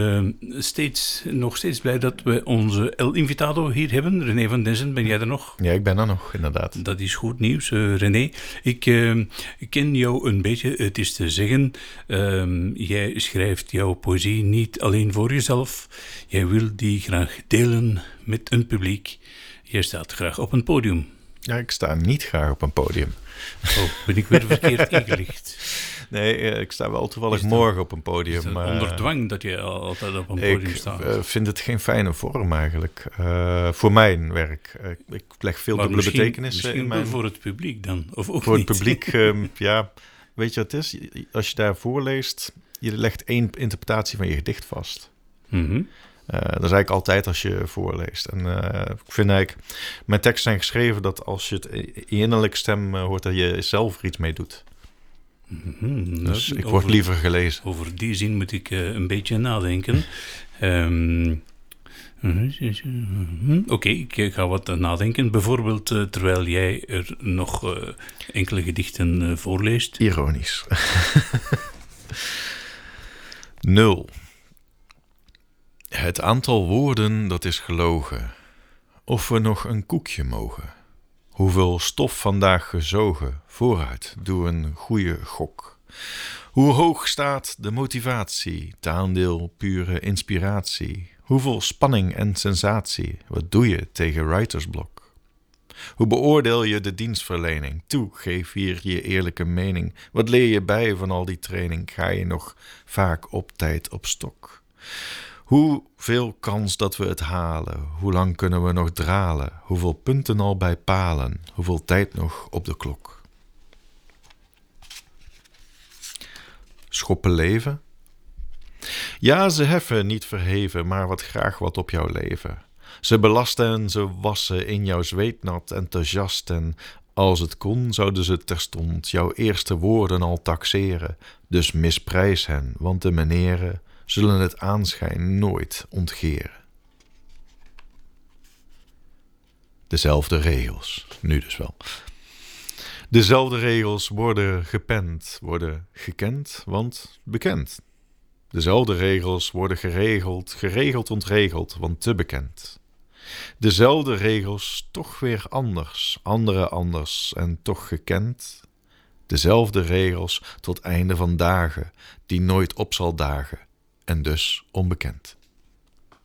Nog steeds blij dat we onze El Invitado hier hebben. René van Denzen, ben jij er nog? Ja, ik ben er nog, inderdaad. Dat is goed nieuws, René. Ik ken jou een beetje. Het is te zeggen, jij schrijft jouw poëzie niet alleen voor jezelf. Jij wil die graag delen met een publiek. Jij staat graag op een podium. Ja, ik sta niet graag op een podium. Oh, ben ik weer verkeerd ingelicht? Nee, ik sta wel toevallig morgen op een podium. Is dat onder dwang dat je altijd op een podium staat? Ik vind het geen fijne vorm eigenlijk. Voor mijn werk. Ik leg veel dubbele betekenissen in mijn... voor het publiek dan? Of ook voor niet? Het publiek, ja. Weet je wat het is? Als je daar voorleest, je legt één interpretatie van je gedicht vast. Mm-hmm. Dat is eigenlijk altijd als je voorleest. En ik vind eigenlijk... Mijn teksten zijn geschreven dat als je het in je innerlijke stem hoort... dat je zelf er iets mee doet. Mm-hmm. Dus ik word liever gelezen. Over die zin moet ik een beetje nadenken. Oké, ik ga wat nadenken. Bijvoorbeeld terwijl jij er nog enkele gedichten voorleest. Ironisch. 0. Het aantal woorden dat is gelogen. Of we nog een koekje mogen. Hoeveel stof vandaag gezogen. Vooruit, doe een goede gok. Hoe hoog staat de motivatie? Het aandeel pure inspiratie. Hoeveel spanning en sensatie? Wat doe je tegen writersblok? Hoe beoordeel je de dienstverlening? Toe, geef hier je eerlijke mening. Wat leer je bij van al die training? Ga je nog vaak op tijd op stok? Hoeveel kans dat we het halen? Hoe lang kunnen we nog dralen? Hoeveel punten al bij palen? Hoeveel tijd nog op de klok? Schoppen leven? Ja, ze heffen, niet verheven, maar wat graag wat op jouw leven. Ze belasten en ze wassen in jouw zweetnat enthousiast en als het kon, zouden ze terstond jouw eerste woorden al taxeren. Dus misprijs hen, want de meneren zullen het aanschijn nooit ontgeren. Dezelfde regels, nu dus wel. Dezelfde regels worden gepend, worden gekend, want bekend. Dezelfde regels worden geregeld ontregeld, want te bekend. Dezelfde regels, toch weer anders, andere anders en toch gekend. Dezelfde regels tot einde van dagen, die nooit op zal dagen en dus onbekend.